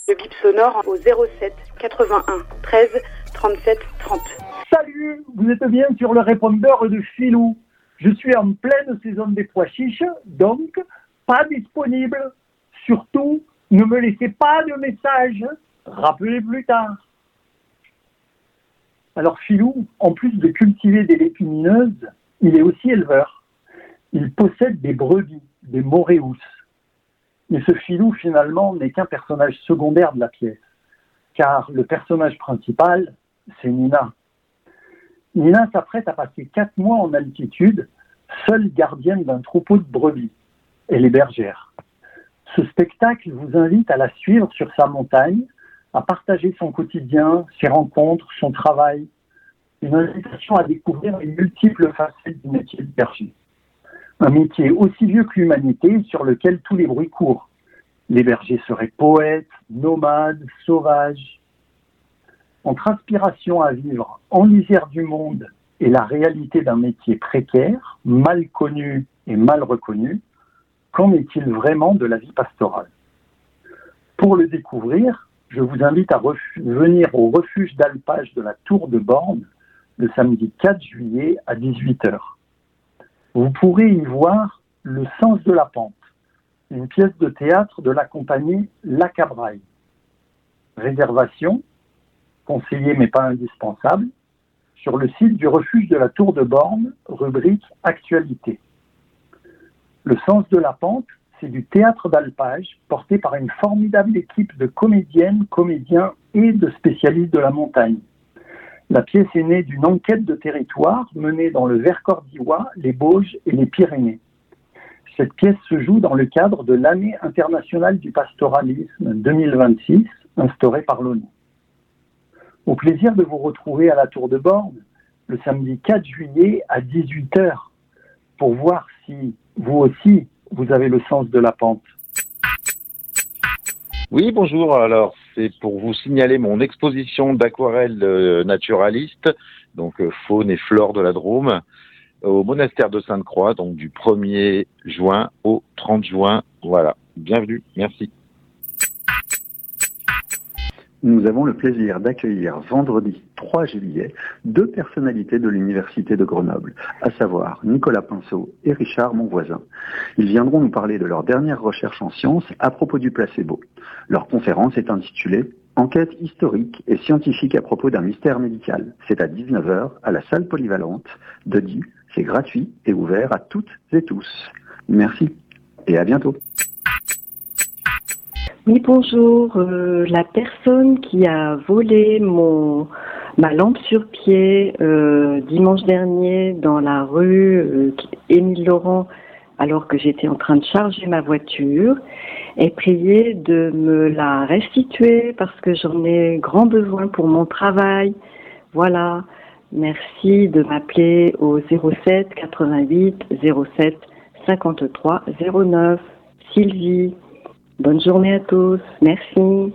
Le bip sonore au 07 81 13 37 30. Salut, vous êtes bien sur le répondeur de Filou. Je suis en pleine saison des pois chiches, donc pas disponible. Surtout, ne me laissez pas de message. Rappelez plus tard. Alors Filou, en plus de cultiver des légumineuses, il est aussi éleveur. Il possède des brebis, des moréus. Mais ce Filou, finalement, n'est qu'un personnage secondaire de la pièce, car le personnage principal, c'est Nina. Nina s'apprête à passer 4 mois en altitude, seule gardienne d'un troupeau de brebis. Elle est bergère. Ce spectacle vous invite à la suivre sur sa montagne, à partager son quotidien, ses rencontres, son travail. Une invitation à découvrir les multiples facettes du métier de berger. Un métier aussi vieux que l'humanité sur lequel tous les bruits courent. Les bergers seraient poètes, nomades, sauvages. Entre inspiration à vivre en lisière du monde et la réalité d'un métier précaire, mal connu et mal reconnu, qu'en est-il vraiment de la vie pastorale ? Pour le découvrir, je vous invite à venir au refuge d'alpage de la Tour de Borne le samedi 4 juillet à 18h. Vous pourrez y voir Le sens de la pente, une pièce de théâtre de la compagnie La Cabraille. Réservation, conseillé mais pas indispensable, sur le site du refuge de la Tour de Borne, rubrique Actualité. Le sens de la pente, c'est du théâtre d'alpage porté par une formidable équipe de comédiennes, comédiens et de spécialistes de la montagne. La pièce est née d'une enquête de territoire menée dans le Vercors-d'Ivoire, les Bauges et les Pyrénées. Cette pièce se joue dans le cadre de l'année internationale du pastoralisme 2026, instaurée par l'ONU. Au plaisir de vous retrouver à la Tour de Borne le samedi 4 juillet à 18h pour voir si vous aussi vous avez le sens de la pente. Oui, bonjour. Alors, c'est pour vous signaler mon exposition d'aquarelles naturalistes, donc faune et flore de la Drôme, au monastère de Sainte-Croix, donc du 1er juin au 30 juin. Voilà. Bienvenue. Merci. Nous avons le plaisir d'accueillir vendredi 3 juillet 2 personnalités de l'Université de Grenoble, à savoir Nicolas Pinceau et Richard Monvoisin. Ils viendront nous parler de leur dernière recherche en sciences à propos du placebo. Leur conférence est intitulée « Enquête historique et scientifique à propos d'un mystère médical ». C'est à 19h à la salle polyvalente de Die. C'est gratuit et ouvert à toutes et tous. Merci et à bientôt. Oui, bonjour. La personne qui a volé ma lampe sur pied dimanche dernier dans la rue Émile Laurent, alors que j'étais en train de charger ma voiture, est priée de me la restituer parce que j'en ai grand besoin pour mon travail. Voilà. Merci de m'appeler au 07 88 07 53 09. Sylvie. Bonne journée à tous. Merci.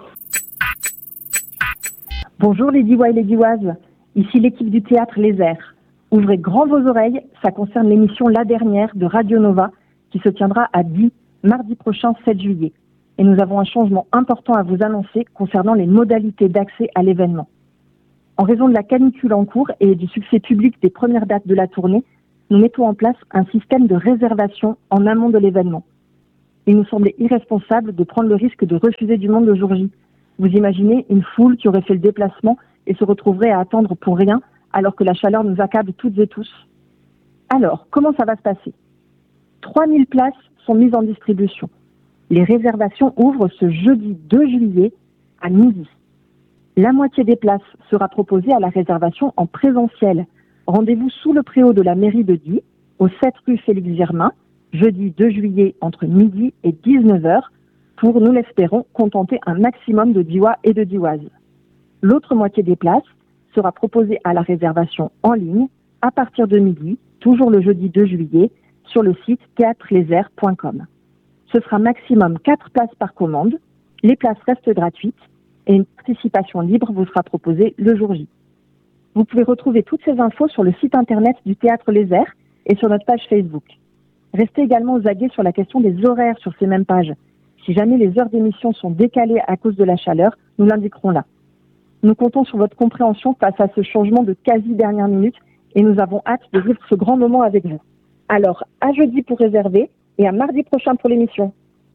Bonjour les Diwa et les Diwazes. Ici l'équipe du théâtre Les Airs. Ouvrez grand vos oreilles, ça concerne l'émission La Dernière de Radio Nova qui se tiendra à Die mardi prochain 7 juillet. Et nous avons un changement important à vous annoncer concernant les modalités d'accès à l'événement. En raison de la canicule en cours et du succès public des premières dates de la tournée, nous mettons en place un système de réservation en amont de l'événement. Il nous semblait irresponsable de prendre le risque de refuser du monde le jour J. Vous imaginez une foule qui aurait fait le déplacement et se retrouverait à attendre pour rien alors que la chaleur nous accable toutes et tous. Alors, comment ça va se passer ? 3000 places sont mises en distribution. Les réservations ouvrent ce jeudi 2 juillet à midi. La moitié des places sera proposée à la réservation en présentiel. Rendez-vous sous le préau de la mairie de Die, au 7 rue Félix Germain, jeudi 2 juillet entre midi et 19h, pour, nous l'espérons, contenter un maximum de Diois et de Diwazes. L'autre moitié des places sera proposée à la réservation en ligne à partir de midi, toujours le jeudi 2 juillet, sur le site théâtrelesairs.com. Ce sera maximum 4 places par commande, les places restent gratuites et une participation libre vous sera proposée le jour J. Vous pouvez retrouver toutes ces infos sur le site internet du Théâtre Les Airs et sur notre page Facebook. Restez également aux aguets sur la question des horaires sur ces mêmes pages. Si jamais les heures d'émission sont décalées à cause de la chaleur, nous l'indiquerons là. Nous comptons sur votre compréhension face à ce changement de quasi dernière minute et nous avons hâte de vivre ce grand moment avec vous. Alors, à jeudi pour réserver et à mardi prochain pour l'émission.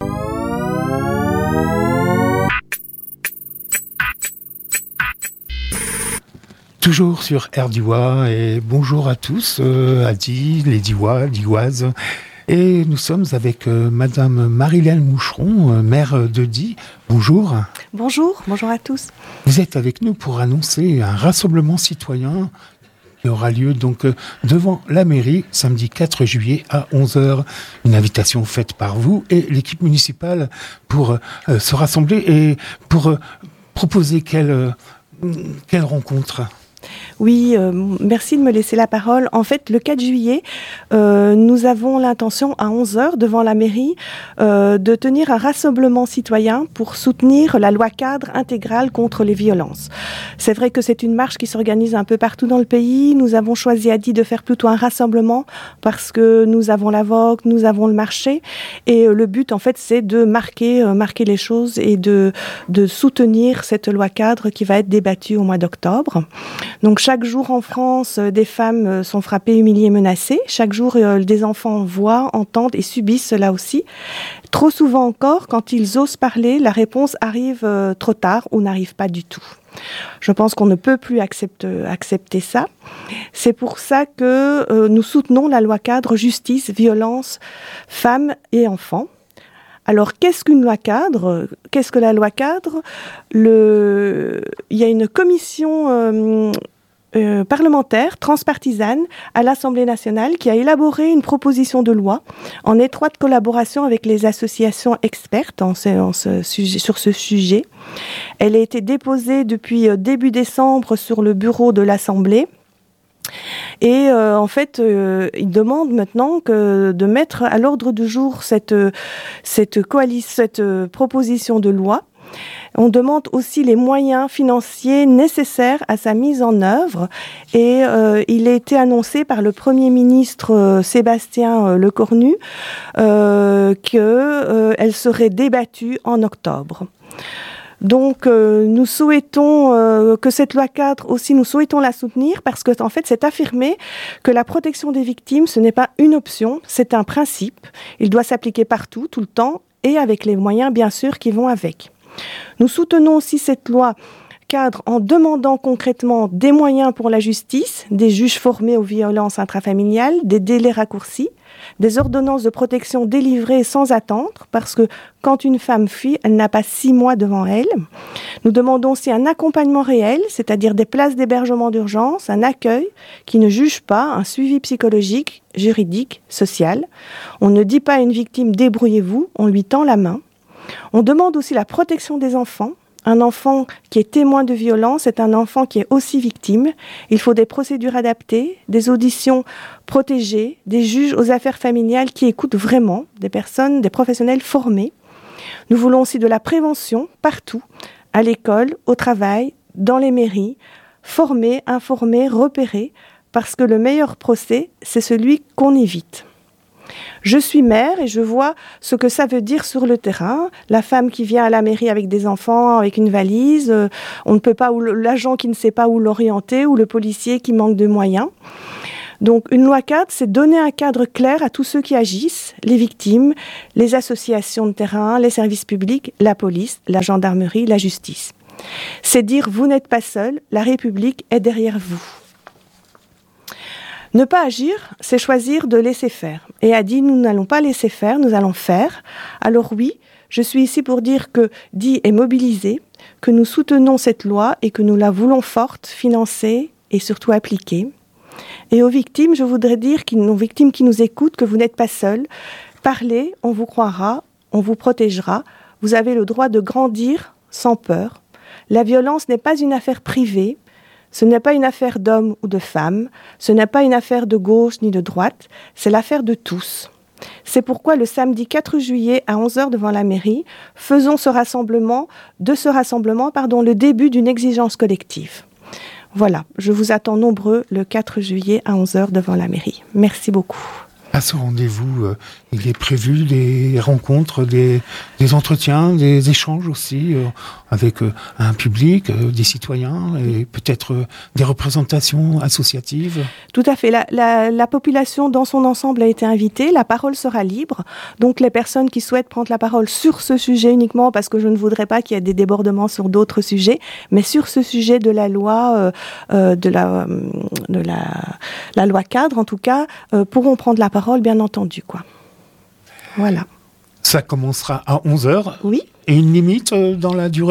Toujours sur Air d'Ivoire et bonjour à tous, Adi, les Divois, Divoises. Et nous sommes avec Madame Marilène Moucheron, maire de Die. Bonjour. Bonjour à tous. Vous êtes avec nous pour annoncer un rassemblement citoyen qui aura lieu donc devant la mairie samedi 4 juillet à 11h. Une invitation faite par vous et l'équipe municipale pour se rassembler et pour proposer quelle rencontre ? Oui, merci de me laisser la parole. En fait, le 4 juillet, nous avons l'intention à 11h devant la mairie de tenir un rassemblement citoyen pour soutenir la loi cadre intégrale contre les violences. C'est vrai que c'est une marche qui s'organise un peu partout dans le pays. Nous avons choisi à Die de faire plutôt un rassemblement parce que nous avons la Vogue, nous avons le marché et le but en fait c'est de marquer les choses et de soutenir cette loi cadre qui va être débattue au mois d'octobre. Donc chaque jour en France, des femmes sont frappées, humiliées, menacées. Chaque jour, des enfants voient, entendent et subissent cela aussi. Trop souvent encore, quand ils osent parler, la réponse arrive trop tard ou n'arrive pas du tout. Je pense qu'on ne peut plus accepter ça. C'est pour ça que nous soutenons la loi cadre justice, violence, femmes et enfants. Alors, qu'est-ce qu'une loi cadre ? Qu'est-ce que la loi cadre ? Il y a une commission parlementaire transpartisane à l'Assemblée nationale qui a élaboré une proposition de loi en étroite collaboration avec les associations expertes sur ce sujet. Elle a été déposée depuis début décembre sur le bureau de l'Assemblée. Et en fait, il demande maintenant de mettre à l'ordre du jour cette proposition de loi. On demande aussi les moyens financiers nécessaires à sa mise en œuvre et il a été annoncé par le Premier ministre Sébastien Lecornu qu'elle serait débattue en octobre. Donc, nous souhaitons que cette loi cadre aussi, nous souhaitons la soutenir parce que, en fait, c'est affirmé que la protection des victimes, ce n'est pas une option, c'est un principe. Il doit s'appliquer partout, tout le temps, et avec les moyens, bien sûr, qui vont avec. Nous soutenons aussi cette loi cadre en demandant concrètement des moyens pour la justice, des juges formés aux violences intrafamiliales, des délais raccourcis, des ordonnances de protection délivrées sans attendre, parce que quand une femme fuit, elle n'a pas 6 mois devant elle. Nous demandons aussi un accompagnement réel, c'est-à-dire des places d'hébergement d'urgence, un accueil qui ne juge pas, un suivi psychologique, juridique, social. On ne dit pas à une victime « débrouillez-vous », on lui tend la main. On demande aussi la protection des enfants. Un enfant qui est témoin de violence est un enfant qui est aussi victime. Il faut des procédures adaptées, des auditions protégées, des juges aux affaires familiales qui écoutent vraiment, des personnes, des professionnels formés. Nous voulons aussi de la prévention partout, à l'école, au travail, dans les mairies, former, informer, repérer, parce que le meilleur procès, c'est celui qu'on évite. Je suis mère et je vois ce que ça veut dire sur le terrain. La femme qui vient à la mairie avec des enfants, avec une valise, on ne peut pas, ou l'agent qui ne sait pas où l'orienter, ou le policier qui manque de moyens. Donc une loi cadre, c'est donner un cadre clair à tous ceux qui agissent, les victimes, les associations de terrain, les services publics, la police, la gendarmerie, la justice. C'est dire vous n'êtes pas seul, la République est derrière vous. Ne pas agir, c'est choisir de laisser faire. Et a dit, nous n'allons pas laisser faire, nous allons faire. Alors oui, je suis ici pour dire que Die est mobilisé, que nous soutenons cette loi et que nous la voulons forte, financée et surtout appliquée. Et aux victimes, je voudrais dire, aux victimes qui nous écoutent, que vous n'êtes pas seuls. Parlez, on vous croira, on vous protégera. Vous avez le droit de grandir sans peur. La violence n'est pas une affaire privée. Ce n'est pas une affaire d'hommes ou de femmes, ce n'est pas une affaire de gauche ni de droite, c'est l'affaire de tous. C'est pourquoi le samedi 4 juillet à 11h devant la mairie, faisons de ce rassemblement, le début d'une exigence collective. Voilà, je vous attends nombreux le 4 juillet à 11h devant la mairie. Merci beaucoup. À ce rendez-vous, il est prévu des rencontres, des entretiens, des échanges aussi avec un public, des citoyens et peut-être des représentations associatives. Tout à fait. La population dans son ensemble a été invitée. La parole sera libre. Donc les personnes qui souhaitent prendre la parole sur ce sujet uniquement, parce que je ne voudrais pas qu'il y ait des débordements sur d'autres sujets, mais sur ce sujet de la loi, de la loi cadre en tout cas, pourront prendre la parole, bien entendu, quoi. Voilà. Ça commencera à 11h. Oui. Et une limite dans la durée ?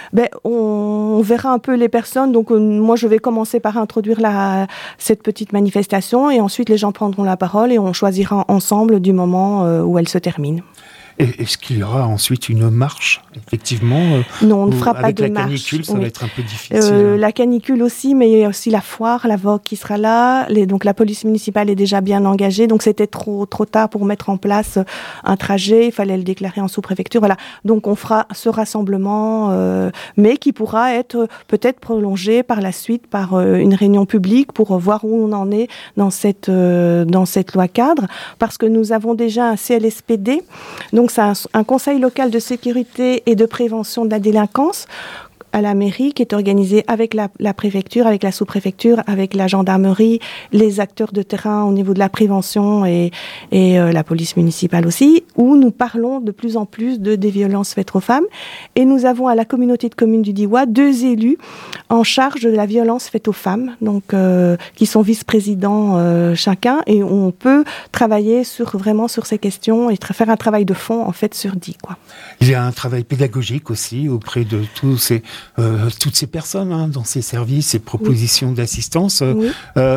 On verra un peu les personnes. Donc, moi, je vais commencer par introduire cette petite manifestation et ensuite, les gens prendront la parole et on choisira ensemble du moment où elle se termine. Et est-ce qu'il y aura ensuite une marche, effectivement? Non, on ne fera pas de marche. Avec la canicule, ça va être un peu difficile. La canicule aussi, mais il y a aussi la foire, la Vogue qui sera là. Donc la police municipale est déjà bien engagée. Donc c'était trop tard pour mettre en place un trajet. Il fallait le déclarer en sous-préfecture. Voilà. Donc on fera ce rassemblement, mais qui pourra être peut-être prolongé par la suite par une réunion publique pour voir où on en est dans cette loi cadre. Parce que nous avons déjà un CLSPD. Donc c'est un conseil local de sécurité et de prévention de la délinquance à la mairie qui est organisé avec la préfecture, avec la sous-préfecture, avec la gendarmerie, les acteurs de terrain au niveau de la prévention et la police municipale aussi, où nous parlons de plus en plus des violences faites aux femmes. Et nous avons à la communauté de communes du Diois 2 élus en charge de la violence faite aux femmes, donc qui sont vice-présidents chacun, et on peut travailler vraiment sur ces questions et faire un travail de fond en fait sur 10, quoi. Il y a un travail pédagogique aussi auprès de toutes ces personnes dans ces services, ces propositions d'assistance. Oui.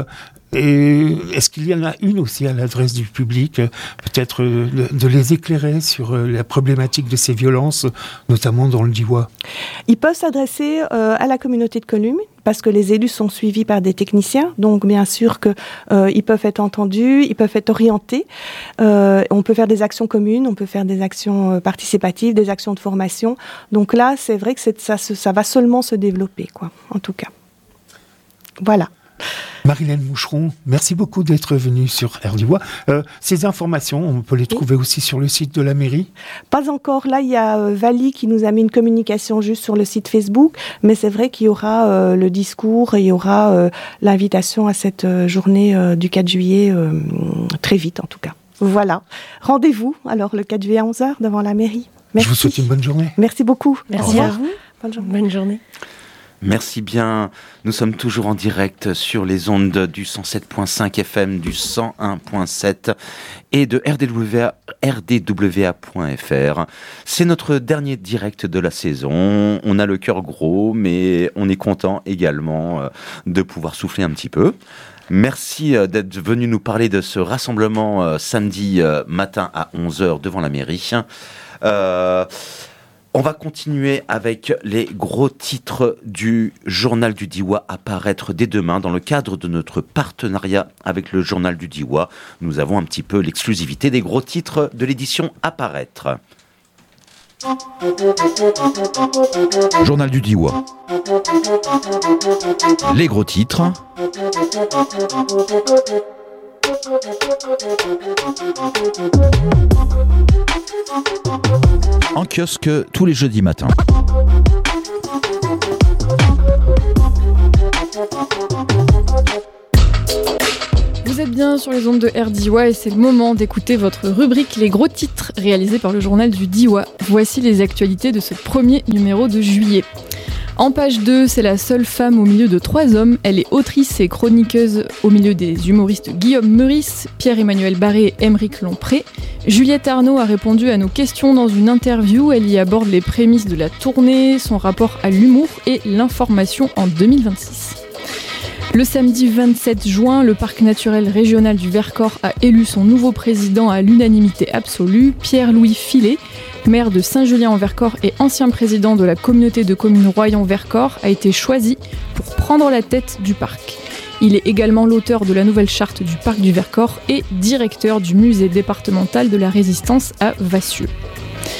Et est-ce qu'il y en a une aussi à l'adresse du public, peut-être de les éclairer sur la problématique de ces violences, notamment dans le Diois? Ils peuvent s'adresser à la communauté de communes, parce que les élus sont suivis par des techniciens, donc bien sûr que ils peuvent être entendus, ils peuvent être orientés. On peut faire des actions communes, on peut faire des actions participatives, des actions de formation. Donc là, c'est vrai que ça va seulement se développer, quoi, en tout cas. Voilà. Marilène Moucheron, merci beaucoup d'être venue sur Air Diois. Ces informations, on peut les trouver aussi sur le site de la mairie? Pas encore. Là, il y a Vali qui nous a mis une communication juste sur le site Facebook, mais c'est vrai qu'il y aura le discours et il y aura l'invitation à cette journée du 4 juillet très vite en tout cas. Voilà. Rendez-vous alors le 4 juillet à 11h devant la mairie. Merci. Je vous souhaite une bonne journée. Merci beaucoup. Merci à vous. Bonne journée. Merci bien. Nous sommes toujours en direct sur les ondes du 107.5 FM, du 101.7 et de rdwa.fr. C'est notre dernier direct de la saison. On a le cœur gros, mais on est content également de pouvoir souffler un petit peu. Merci d'être venu nous parler de ce rassemblement samedi matin à 11h devant la mairie. On va continuer avec les gros titres du Journal du Diois à paraître dès demain. Dans le cadre de notre partenariat avec le Journal du Diois, nous avons un petit peu l'exclusivité des gros titres de l'édition à paraître. Journal du Diois. Les gros titres. En kiosque tous les jeudis matins. Vous êtes bien sur les ondes de Air Diois et c'est le moment d'écouter votre rubrique Les gros titres réalisée par le journal du Diois. Voici les actualités de ce premier numéro de juillet. En page 2, c'est la seule femme au milieu de 3 hommes. Elle est autrice et chroniqueuse au milieu des humoristes Guillaume Meurice, Pierre-Emmanuel Barré et Aymeric Lompré. Juliette Arnaud a répondu à nos questions dans une interview. Elle y aborde les prémices de la tournée, son rapport à l'humour et l'information en 2026. Le samedi 27 juin, le parc naturel régional du Vercors a élu son nouveau président à l'unanimité absolue, Pierre-Louis Filet, maire de Saint-Julien-en-Vercors et ancien président de la communauté de communes Royan-Vercors, a été choisi pour prendre la tête du parc. Il est également l'auteur de la nouvelle charte du parc du Vercors et directeur du musée départemental de la Résistance à Vassieux.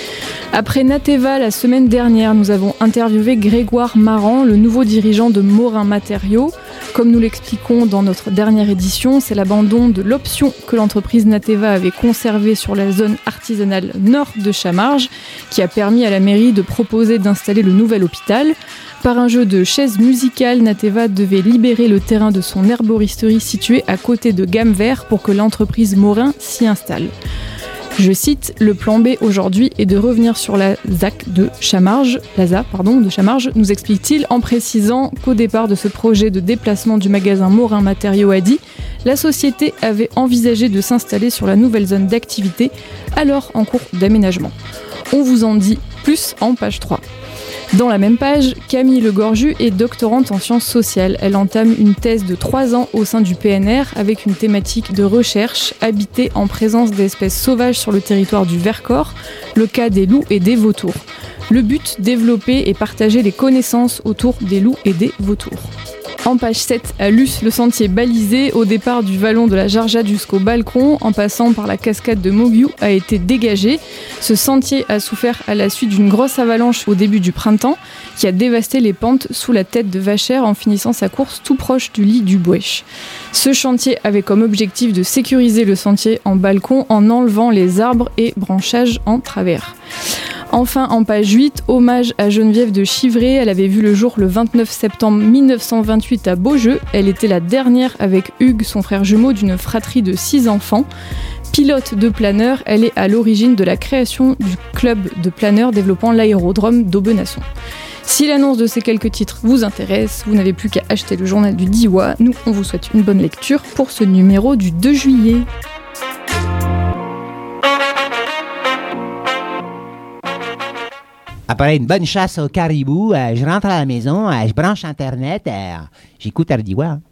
Après Nateva, la semaine dernière, nous avons interviewé Grégoire Marant, le nouveau dirigeant de Morin Matériaux. Comme nous l'expliquons dans notre dernière édition, c'est l'abandon de l'option que l'entreprise Nateva avait conservée sur la zone artisanale nord de Chamarges, qui a permis à la mairie de proposer d'installer le nouvel hôpital. Par un jeu de chaises musicales, Nateva devait libérer le terrain de son herboristerie située à côté de Gamme-Vert pour que l'entreprise Morin s'y installe. Je cite, le plan B aujourd'hui est de revenir sur la ZAC de Chamarges, nous explique-t-il en précisant qu'au départ de ce projet de déplacement du magasin Morin Matériaux à Die, la société avait envisagé de s'installer sur la nouvelle zone d'activité, alors en cours d'aménagement. On vous en dit plus en page 3. Dans la même page, Camille Le Gorju est doctorante en sciences sociales. Elle entame une thèse de 3 ans au sein du PNR avec une thématique de recherche, habiter en présence d'espèces sauvages sur le territoire du Vercors, le cas des loups et des vautours. Le but, développer et partager les connaissances autour des loups et des vautours. En page 7, à Luce, le sentier balisé au départ du vallon de la Jarjade jusqu'au balcon, en passant par la cascade de Mogiou, a été dégagé. Ce sentier a souffert à la suite d'une grosse avalanche au début du printemps, qui a dévasté les pentes sous la tête de Vachère en finissant sa course tout proche du lit du Bouèche. Ce chantier avait comme objectif de sécuriser le sentier en balcon en enlevant les arbres et branchages en travers. Enfin, en page 8, hommage à Geneviève de Chivray. Elle avait vu le jour le 29 septembre 1928 à Beaujeu. Elle était la dernière avec Hugues, son frère jumeau, d'une fratrie de 6 enfants. Pilote de planeur, elle est à l'origine de la création du club de planeurs développant l'aérodrome d'Aubenas-son. Si l'annonce de ces quelques titres vous intéresse, vous n'avez plus qu'à acheter le journal du Diois. Nous, on vous souhaite une bonne lecture pour ce numéro du 2 juillet. Après une bonne chasse au caribou, je rentre à la maison, je branche Internet, j'écoute RDY.